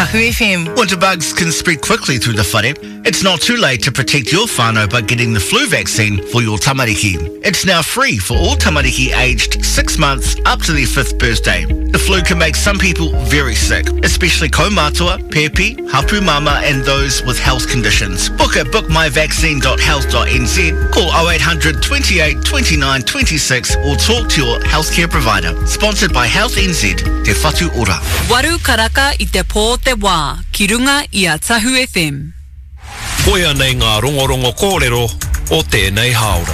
Tahu FM. Winter bugs can spread quickly through the whare. It's not too late to protect your whānau by getting the flu vaccine for your tamariki. It's now free for all tamariki aged 6 months up to their 5th birthday. The flu can make some people very sick, especially kaumātua, pepi, hapu mama and those with health conditions. Book at bookmyvaccine.health.nz, call 0800 28 29 26 or talk to your healthcare provider. Sponsored by Health NZ, Te Whatu Ora. Waru karaka I te pō te wā, ki runga I a Tahu FM. Koia nei ngā rongorongo kōrero o tēnei haora.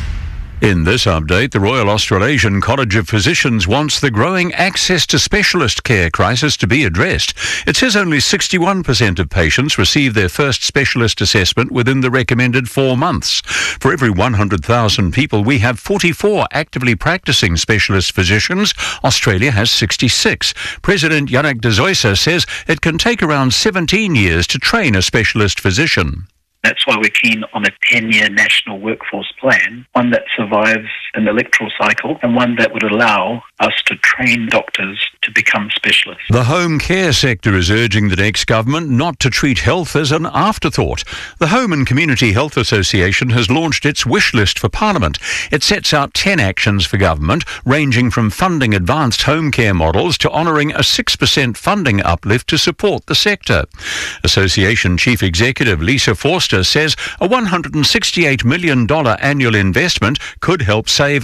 In this update, the Royal Australasian College of Physicians wants the growing access to specialist care crisis to be addressed. It says only 61% of patients receive their first specialist assessment within the recommended 4 months. For every 100,000 people, we have 44 actively practicing specialist physicians. Australia has 66. President Yannick de Zoysa says it can take around 17 years to train a specialist physician. That's why we're keen on a 10-year national workforce plan, one that survives an electoral cycle and one that would allow us to train doctors to become specialists. The home care sector is urging the next government not to treat health as an afterthought. The Home and Community Health Association has launched its wish list for Parliament. It sets out 10 actions for government, ranging from funding advanced home care models to honouring a 6% funding uplift to support the sector. Association Chief Executive Lisa Forster says a $168 million annual investment could help save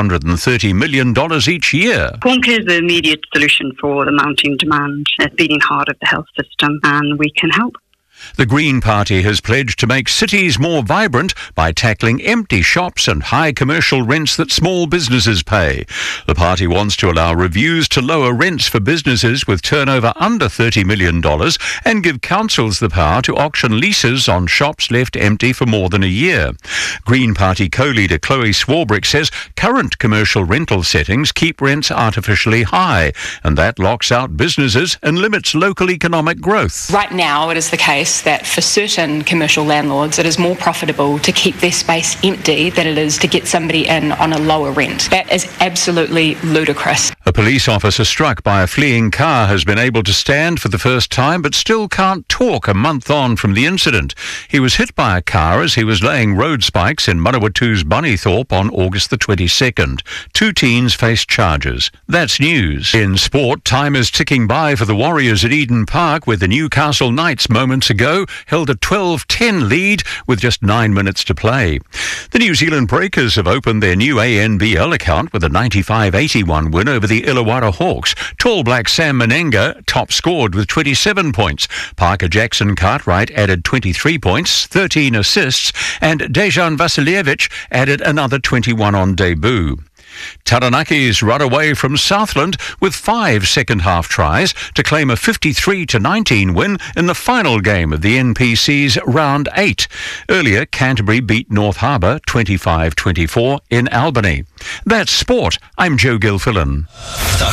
$830 million each year. Home care is the immediate solution for the mounting demand at the beating heart of the health system, and we can help. The Green Party has pledged to make cities more vibrant by tackling empty shops and high commercial rents that small businesses pay. The party wants to allow reviews to lower rents for businesses with turnover under $30 million and give councils the power to auction leases on shops left empty for more than a year. Green Party co-leader Chloe Swarbrick says current commercial rental settings keep rents artificially high, and that locks out businesses and limits local economic growth. Right now it is the case that for certain commercial landlords it is more profitable to keep their space empty than it is to get somebody in on a lower rent. That is absolutely ludicrous. A police officer struck by a fleeing car has been able to stand for the first time but still can't talk a month on from the incident. He was hit by a car as he was laying road spikes in Manawatu's Bunnythorpe on August the 22nd. 2 teens faced charges. That's news. In sport, time is ticking by for the Warriors at Eden Park, where the Newcastle Knights moments ago held a 12-10 lead with just 9 minutes to play. The New Zealand Breakers have opened their new ANBL account with a 95-81 win over the Illawarra Hawks. Tall Black Sam Menenga top scored with 27 points. Parker Jackson Cartwright added 23 points, 13 assists, and Dejan Vasilievich added another 21 on debut. Taranakis run away from Southland with 5 second-half tries to claim a 53-19 win in the final game of the NPC's Round 8. Earlier, Canterbury beat North Harbour 25-24 in Albany. That's sport. I'm Joe Gilfillan.